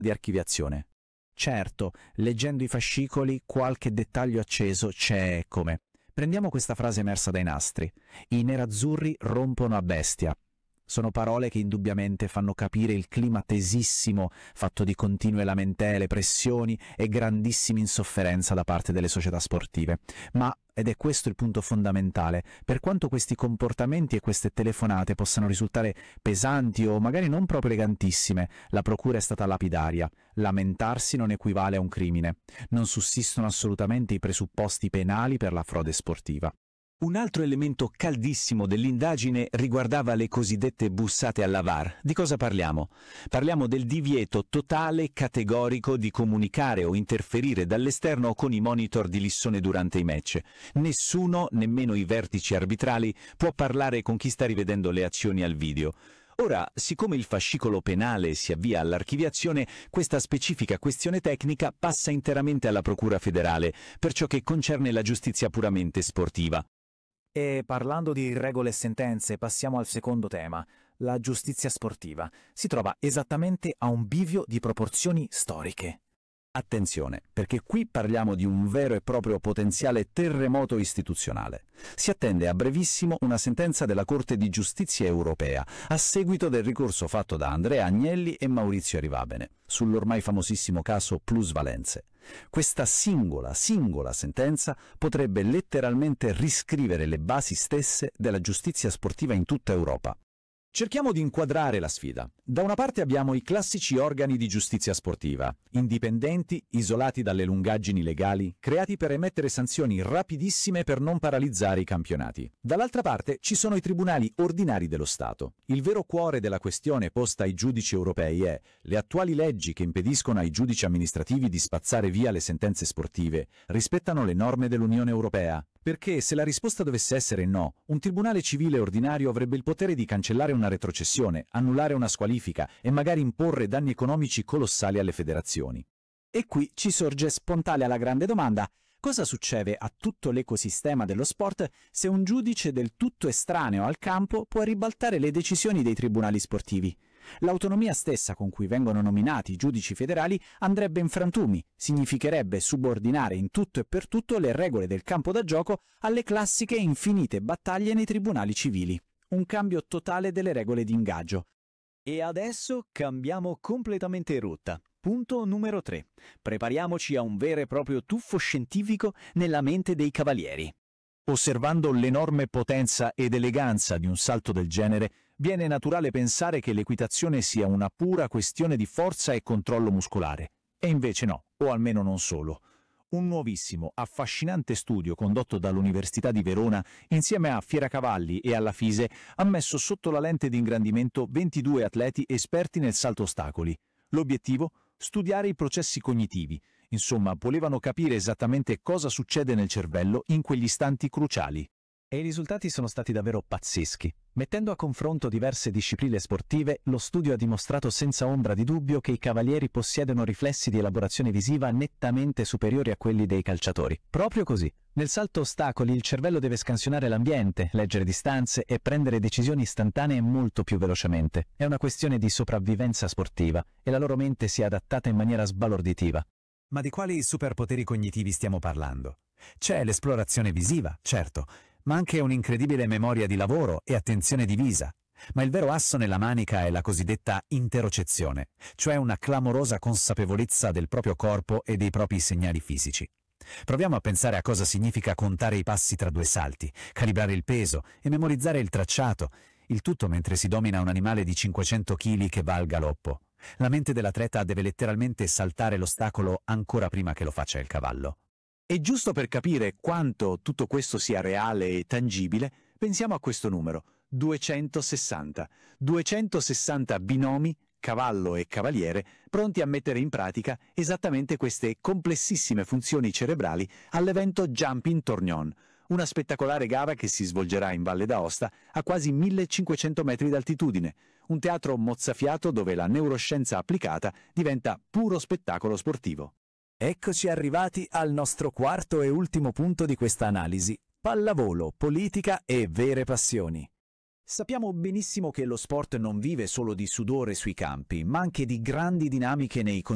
di archiviazione. Certo, leggendo i fascicoli qualche dettaglio acceso c'è come. Prendiamo questa frase emersa dai nastri. I nerazzurri rompono a bestia. Sono parole che indubbiamente fanno capire il clima tesissimo, fatto di continue lamentele, pressioni e grandissima insofferenza da parte delle società sportive. Ma, ed è questo il punto fondamentale, per quanto questi comportamenti e queste telefonate possano risultare pesanti o magari non proprio elegantissime, la procura è stata lapidaria. Lamentarsi non equivale a un crimine. Non sussistono assolutamente i presupposti penali per la frode sportiva. Un altro elemento caldissimo dell'indagine riguardava le cosiddette bussate alla VAR. Di cosa parliamo? Parliamo del divieto totale e categorico di comunicare o interferire dall'esterno con i monitor di Lissone durante i match. Nessuno, nemmeno i vertici arbitrali, può parlare con chi sta rivedendo le azioni al video. Ora, siccome il fascicolo penale si avvia all'archiviazione, questa specifica questione tecnica passa interamente alla Procura federale, per ciò che concerne la giustizia puramente sportiva. E parlando di regole e sentenze, passiamo al secondo tema, la giustizia sportiva. Si trova esattamente a un bivio di proporzioni storiche. Attenzione, perché qui parliamo di un vero e proprio potenziale terremoto istituzionale. Si attende a brevissimo una sentenza della Corte di Giustizia europea, a seguito del ricorso fatto da Andrea Agnelli e Maurizio Arrivabene, sull'ormai famosissimo caso Plusvalenze. Questa singola sentenza potrebbe letteralmente riscrivere le basi stesse della giustizia sportiva in tutta Europa. Cerchiamo di inquadrare la sfida. Da una parte abbiamo i classici organi di giustizia sportiva, indipendenti, isolati dalle lungaggini legali, creati per emettere sanzioni rapidissime per non paralizzare i campionati. Dall'altra parte ci sono i tribunali ordinari dello Stato. Il vero cuore della questione posta ai giudici europei è: le attuali leggi che impediscono ai giudici amministrativi di spazzare via le sentenze sportive rispettano le norme dell'Unione Europea? Perché se la risposta dovesse essere no, un tribunale civile ordinario avrebbe il potere di cancellare una retrocessione, annullare una squalifica e magari imporre danni economici colossali alle federazioni. E qui ci sorge spontanea la grande domanda: cosa succede a tutto l'ecosistema dello sport se un giudice del tutto estraneo al campo può ribaltare le decisioni dei tribunali sportivi? L'autonomia stessa con cui vengono nominati i giudici federali andrebbe in frantumi, significherebbe subordinare in tutto e per tutto le regole del campo da gioco alle classiche e infinite battaglie nei tribunali civili. Un cambio totale delle regole di ingaggio. E adesso cambiamo completamente rotta. Punto numero 3. Prepariamoci a un vero e proprio tuffo scientifico nella mente dei cavalieri. Osservando l'enorme potenza ed eleganza di un salto del genere, viene naturale pensare che l'equitazione sia una pura questione di forza e controllo muscolare. E invece no, o almeno non solo. Un nuovissimo, affascinante studio condotto dall'Università di Verona, insieme a Fieracavalli e alla FISE, ha messo sotto la lente di ingrandimento 22 atleti esperti nel salto ostacoli. L'obiettivo? Studiare i processi cognitivi. Insomma, volevano capire esattamente cosa succede nel cervello in quegli istanti cruciali. E i risultati sono stati davvero pazzeschi. Mettendo a confronto diverse discipline sportive, lo studio ha dimostrato senza ombra di dubbio che i cavalieri possiedono riflessi di elaborazione visiva nettamente superiori a quelli dei calciatori. Proprio così. Nel salto ostacoli il cervello deve scansionare l'ambiente, leggere distanze e prendere decisioni istantanee molto più velocemente. È una questione di sopravvivenza sportiva e la loro mente si è adattata in maniera sbalorditiva. Ma di quali superpoteri cognitivi stiamo parlando? C'è l'esplorazione visiva, certo, ma anche un'incredibile memoria di lavoro e attenzione divisa. Ma il vero asso nella manica è la cosiddetta interocezione, cioè una clamorosa consapevolezza del proprio corpo e dei propri segnali fisici. Proviamo a pensare a cosa significa contare i passi tra due salti, calibrare il peso e memorizzare il tracciato, il tutto mentre si domina un animale di 500 kg che va al galoppo. La mente dell'atleta deve letteralmente saltare l'ostacolo ancora prima che lo faccia il cavallo. E giusto per capire quanto tutto questo sia reale e tangibile, pensiamo a questo numero, 260. 260 binomi, cavallo e cavaliere, pronti a mettere in pratica esattamente queste complessissime funzioni cerebrali all'evento Jumping Tournon, una spettacolare gara che si svolgerà in Valle d'Aosta a quasi 1500 metri d'altitudine, un teatro mozzafiato dove la neuroscienza applicata diventa puro spettacolo sportivo. Eccoci arrivati al nostro quarto e ultimo punto di questa analisi: pallavolo, politica e vere passioni. Sappiamo benissimo che lo sport non vive solo di sudore sui campi, ma anche di grandi dinamiche nei